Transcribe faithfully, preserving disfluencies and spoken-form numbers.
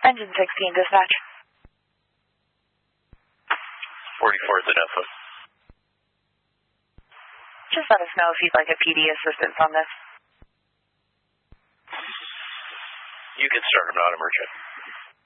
Engine sixteen, dispatch. forty-fourth at F O. Just let us know if you'd like a P D assistance on this. You can start him, not emergent.